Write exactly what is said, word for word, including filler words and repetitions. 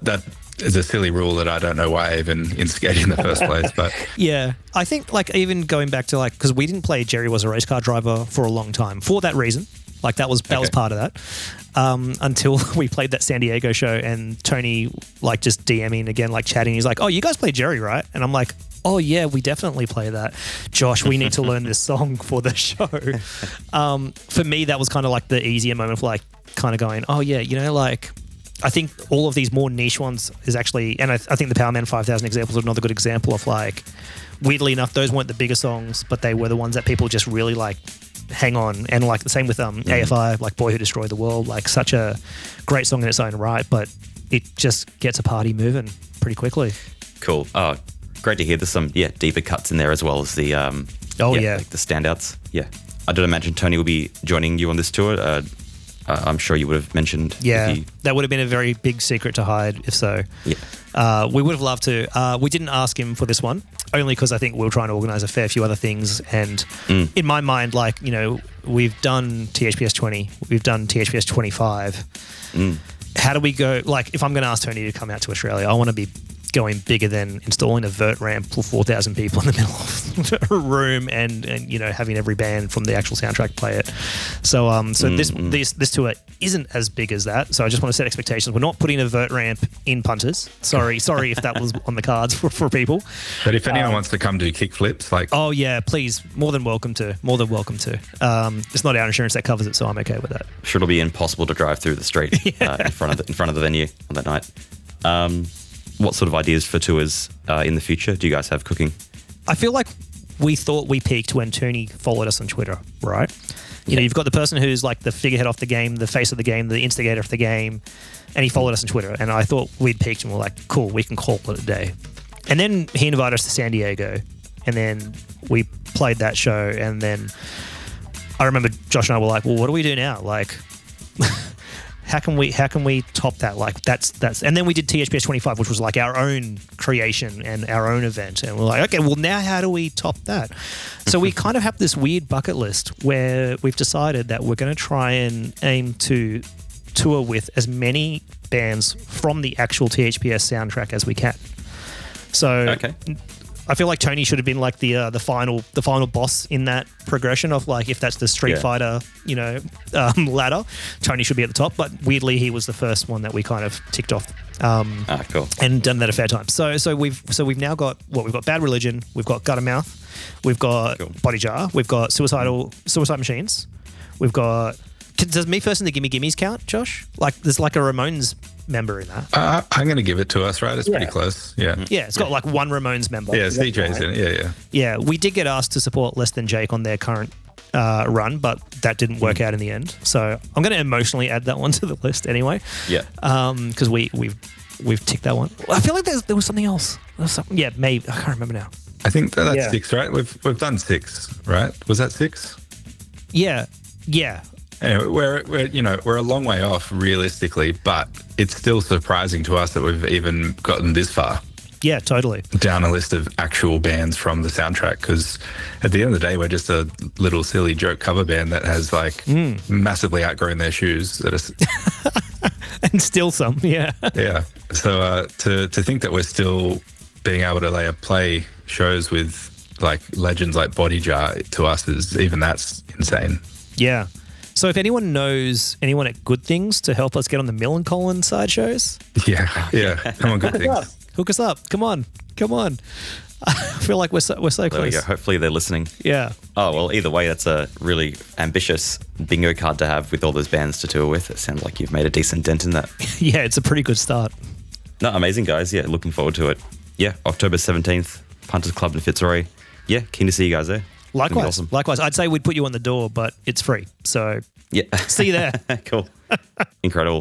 that is a silly rule that I don't know why I even instigated in the first place. But yeah, I think like even going back to like, because we didn't play Jerry Was a Race Car Driver for a long time for that reason. Like that was that okay. was part of that um, until we played that San Diego show and Tony like just DMing again, like chatting. He's like, "Oh, you guys play Jerry, right?" And I'm like, "Oh yeah, we definitely play that." Josh, we need to learn this song for the show. Um, for me, that was kind of like the easier moment of like kind of going, "Oh yeah, you know, like." I think all of these more niche ones is actually, and I, I think the Powerman five thousand example is another good example of like, weirdly enough, those weren't the bigger songs, but they were the ones that people just really like hang on. And like the same with um, mm. A F I, like Boy Who Destroyed the World, like such a great song in its own right, but it just gets a party moving pretty quickly. Cool. Oh, great to hear there's some, yeah, deeper cuts in there as well as the, um, oh yeah, yeah. Like the standouts. Yeah. I don't imagine Tony will be joining you on this tour. Uh, Uh, I'm sure you would have mentioned. Yeah, you... that would have been a very big secret to hide if so. Yeah. Uh, we would have loved to. Uh, we didn't ask him for this one, only because I think we were trying to organise a fair few other things. And mm. in my mind, like, you know, we've done T H P S twenty, we've done T H P S twenty-five. Mm. How do we go? Like, if I'm going to ask Tony to come out to Australia, I want to be going bigger than installing a vert ramp for four thousand people in the middle of a room and, and, you know, having every band from the actual soundtrack play it. So um, so mm, this, mm. this this tour isn't as big as that. So I just want to set expectations. We're not putting a vert ramp in Punters. Sorry, sorry if that was on the cards for, for people. But if anyone um, wants to come do kick flips, like... Oh, yeah, please. More than welcome to. More than welcome to. Um, it's not our insurance that covers it, so I'm okay with that. Sure, it'll be impossible to drive through the street yeah. uh, in front of the, in front of the venue on that night. Um, what sort of ideas for tours uh, in the future do you guys have cooking? I feel like we thought we peaked when Tony followed us on Twitter, right? You know, you've got the person who's like the figurehead of the game, the face of the game, the instigator of the game, and he followed us on Twitter. And I thought we'd peaked and we're like, cool, we can call it a day. And then he invited us to San Diego, and then we played that show. And then I remember Josh and I were like, well, what do we do now? Like, how can we how can we top that? Like, that's that's. And then we did T H P S twenty-five, which was like our own creation and our own event. And we're like, okay, well, now how do we top that? So we kind of have this weird bucket list where we've decided that we're going to try and aim to tour with as many bands from the actual T H P S soundtrack as we can. So okay. I feel like Tony should have been like the uh, the final the final boss in that progression of like, if that's the Street yeah. Fighter, you know, um, ladder, Tony should be at the top. But weirdly, he was the first one that we kind of ticked off. Um, ah, cool. And done that a fair time. So so we've so we've now got what we've got: Bad Religion, we've got Gutter Mouth, we've got cool. Body Jar, we've got Suicidal Suicide Machines, we've got. Does Me First and the Gimme Gimmes count, Josh? Like, there's like a Ramones member in that. Uh, I'm going to give it to us, right? It's yeah. pretty close. Yeah. Yeah, it's got like one Ramones member. Yeah, C J's in it. Yeah, yeah. Yeah, we did get asked to support Less Than Jake on their current uh, run, but that didn't work mm. out in the end. So I'm going to emotionally add that one to the list anyway. Yeah. Because um, we, we've we've ticked that one. I feel like there, there was something else. There was something, yeah, maybe. I can't remember now. I think that that's yeah. six, right? We've we've done six, right? Was that six? Yeah. Yeah. Anyway, we're, we're you know we're a long way off realistically, but it's still surprising to us that we've even gotten this far. Yeah, totally. Down a list of actual bands from the soundtrack, because at the end of the day, we're just a little silly joke cover band that has like mm. massively outgrown their shoes. That is, and still some, yeah. yeah. So uh, to to think that we're still being able to like, play shows with like legends like Body Jar, to us is even that's insane. Yeah. So if anyone knows anyone at Good Things to help us get on the Millencolin side shows. Yeah, yeah. Come on, Good Things. Hook us up. Come on. Come on. I feel like we're so, we're so there close. We go. Hopefully they're listening. Yeah. Oh, well, either way, that's a really ambitious bingo card to have with all those bands to tour with. It sounds like you've made a decent dent in that. Yeah, it's a pretty good start. No, amazing, guys. Yeah, looking forward to it. Yeah, October seventeenth, Punters Club in Fitzroy. Yeah, keen to see you guys there. Likewise. Awesome. Likewise. I'd say we'd put you on the door, but it's free. So yeah, see you there. Cool. Incredible.